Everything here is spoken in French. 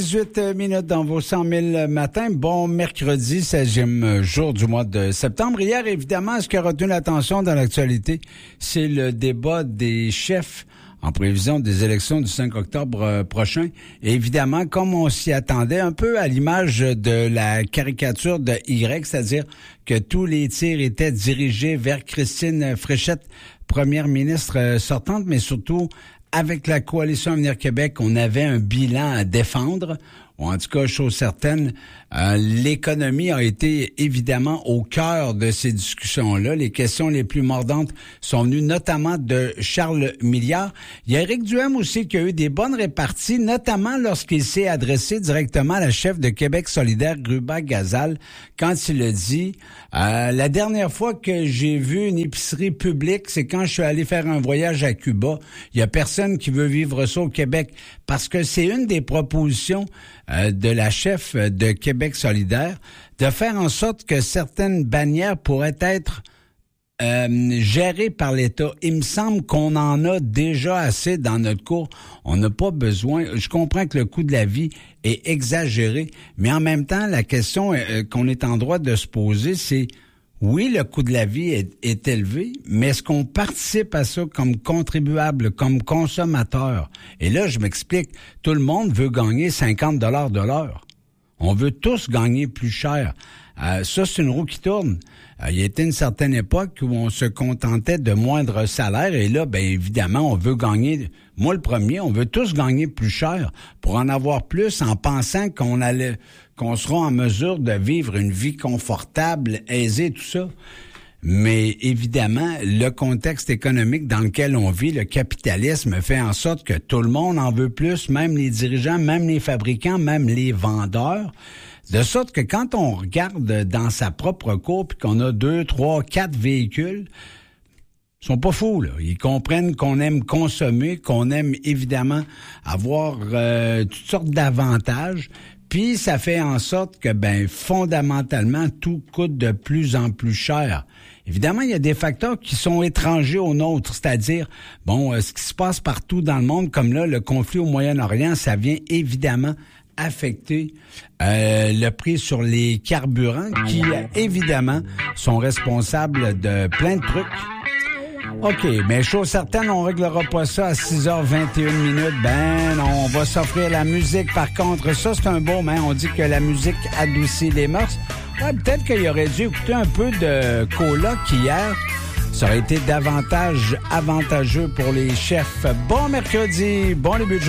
18 minutes dans vos 100 000 matins. Bon mercredi, 16e jour du mois de septembre. Hier, évidemment, ce qui a retenu l'attention dans l'actualité, c'est le débat des chefs en prévision des élections du 5 octobre prochain. Et évidemment, comme on s'y attendait, un peu à l'image de la caricature de Y, c'est-à-dire que tous les tirs étaient dirigés vers Christine Fréchette, première ministre sortante, mais surtout avec la Coalition Avenir Québec, on avait un bilan à défendre, ou en tout cas, chose certaine, l'économie a été évidemment au cœur de ces discussions-là. Les questions les plus mordantes sont venues notamment de Charles Milliard. Il y a Éric Duhem aussi qui a eu des bonnes réparties, notamment lorsqu'il s'est adressé directement à la chef de Québec solidaire, Gruba Ghazal, quand il a dit la dernière fois que j'ai vu une épicerie publique, c'est quand je suis allé faire un voyage à Cuba. Il y a personne qui veut vivre ça au Québec, parce que c'est une des propositions de la chef de Québec solidaire, de faire en sorte que certaines bannières pourraient être gérées par l'État. Il me semble qu'on en a déjà assez dans notre cours. On n'a pas besoin. Je comprends que le coût de la vie est exagéré, mais en même temps, la question qu'on est en droit de se poser, c'est oui, le coût de la vie est élevé, mais est-ce qu'on participe à ça comme contribuable, comme consommateur? Et là, je m'explique, tout le monde veut gagner 50 $ de l'heure. On veut tous gagner plus cher. Ça, c'est une roue qui tourne. Il y a été une certaine époque où on se contentait de moindres salaires, et là, bien évidemment, on veut gagner, moi le premier, on veut tous gagner plus cher pour en avoir plus en pensant qu'on sera en mesure de vivre une vie confortable, aisée, tout ça. Mais évidemment, le contexte économique dans lequel on vit, le capitalisme, fait en sorte que tout le monde en veut plus, même les dirigeants, même les fabricants, même les vendeurs. De sorte que quand on regarde dans sa propre cour, puis qu'on a 2, 3, 4 véhicules, ils sont pas fous, là. Ils comprennent qu'on aime consommer, qu'on aime évidemment avoir toutes sortes d'avantages. Puis ça fait en sorte que, fondamentalement, tout coûte de plus en plus cher. Évidemment, il y a des facteurs qui sont étrangers aux nôtres, c'est-à-dire, ce qui se passe partout dans le monde, comme là, le conflit au Moyen-Orient, ça vient évidemment affecter le prix sur les carburants qui, évidemment, sont responsables de plein de trucs. OK, mais chose certaine, on réglera pas ça à 6h21 minutes. Non, on va s'offrir la musique. Par contre, ça, c'est un beau, on dit que la musique adoucit les mœurs. Ouais, peut-être qu'il aurait dû écouter un peu de Coloc hier. Ça aurait été davantage avantageux pour les chefs. Bon mercredi, bon début de journée.